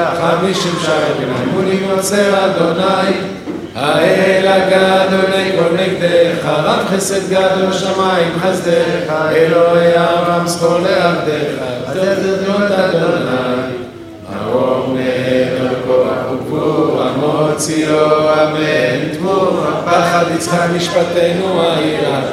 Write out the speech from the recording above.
50 שערי ביניים ולמוצר אדוני האל הגדול כל נגדך רב חסד גדול שמיים חסדך אלוהי אברהם זכור לעבדך תחדות אדוני מרום נהדר כוח וגבור המוציאו אמן תמור פחד יצחק משפטנו העירה